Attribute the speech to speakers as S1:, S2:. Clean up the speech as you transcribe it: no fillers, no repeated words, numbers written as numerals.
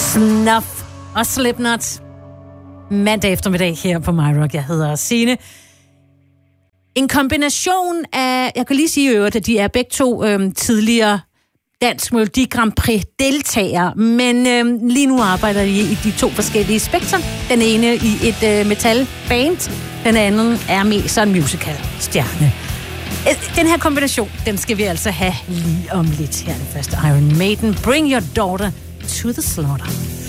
S1: Snuff og Slipknot. Mandag eftermiddag her på MyRock. Jeg hedder Signe. En kombination af, jeg kan lige sige i øvrigt, at de er begge to tidligere Dansk Melodi Grand Prix deltagere, men lige nu arbejder de i de to forskellige spektrer. Den ene i et metalband, den anden er mest en musical stjerne. Den her kombination, den skal vi altså have lige om lidt. Her er det første Iron Maiden. Bring your daughter to the slaughter.